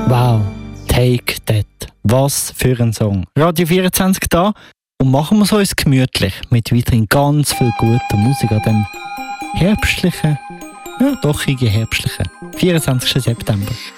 Wow, Take That. Was für ein Song. Radio 24 da und machen wir es uns gemütlich mit weiterhin ganz viel guter Musik an dem herbstlichen, ja doch herbstlichen 24. September.